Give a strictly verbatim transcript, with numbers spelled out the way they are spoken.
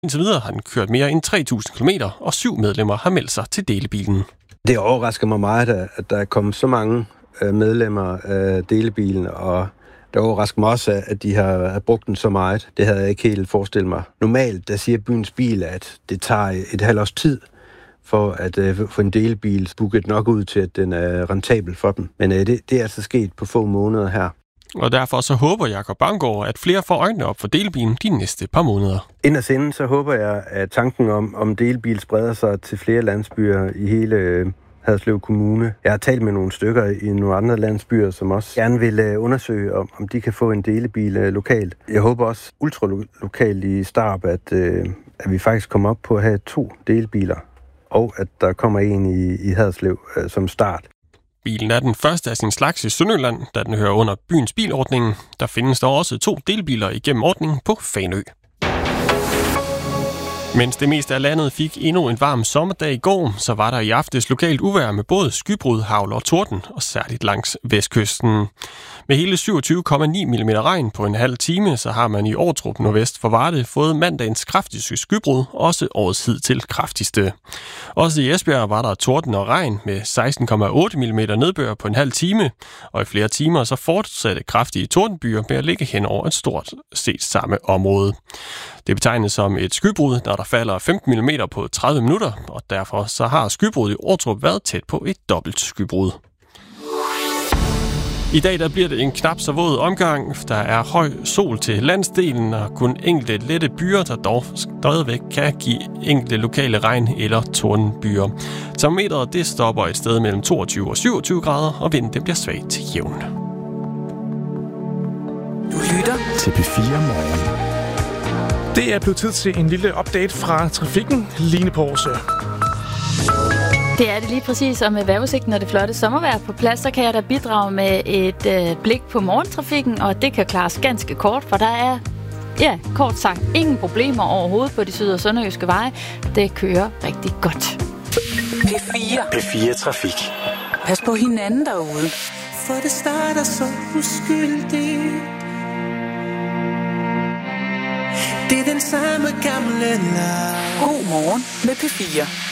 Indtil videre har den kørt mere end tre tusind kilometer, og syv medlemmer har meldt sig til delebilen. Det overrasker mig meget, at der er kommet så mange medlemmer af delebilen, og det overrasker mig også, at de har brugt den så meget. Det havde jeg ikke helt forestillet mig. Normalt, der siger byens bil, at det tager et halvt års tid for at uh, få en delebil booket nok ud til, at den er rentabel for dem. Men uh, det, det er altså sket på få måneder her. Og derfor så håber Jakob Banggaard, at flere får øjnene op for delebilen de næste par måneder. Inderst inden, så håber jeg, at tanken om, om delebil spreder sig til flere landsbyer i hele uh, Haderslev Kommune. Jeg har talt med nogle stykker i nogle andre landsbyer, som også gerne vil uh, undersøge, om, om de kan få en delebil uh, lokalt. Jeg håber også ultralokalt i Starp, at, uh, at vi faktisk kommer op på at have to delebiler, og at der kommer en i, i Haderslev uh, som start. Bilen er den første af sin slags i Sønderjylland, da den hører under byens bilordningen. Der findes der også to delbiler igennem ordningen på Fanø. Mens det meste af landet fik endnu en varm sommerdag i går, så var der i aftes lokalt uvejr med både skybrud, hagl og torden, og særligt langs vestkysten. Med hele syvogtyve komma ni millimeter regn på en halv time, så har man i Ordrup nordvest for Varde fået mandagens kraftigste skybrud, også årets hidtil kraftigste. Også i Esbjerg var der torden og regn med seksten komma otte millimeter nedbør på en halv time, og i flere timer så fortsatte kraftige tordenbyer med at ligge hen over et stort set samme område. Det betegnes som et skybrud, når der falder femten millimeter på tredive minutter, og derfor så har skybruddet i Ordrup været tæt på et dobbelt skybrud. I dag der bliver det en knap så våd omgang. Der er høj sol til landsdelen og kun enkelte lette byer, der dog stadigvæk kan give enkelte lokale regn- eller tordenbyer. Termometeret det stopper et sted mellem toogtyve og syvogtyve grader, og vinden det bliver svag til jævn. Du lytter til P fire Morgen. Det er blevet tid til en lille update fra trafikken. Line Porse. Det er det lige præcis, og med vejrudsigten og det flotte sommervejr på plads, så kan jeg da bidrage med et øh, blik på morgentrafikken, og det kan klares ganske kort, for der er, ja, kort sagt, ingen problemer overhovedet på de syd- og sønderjyske veje. Det kører rigtig godt. P fire. P fire Trafik. Pas på hinanden derude. For det starter så uskyldigt. Det er den samme gamle leg. God morgen med P fire.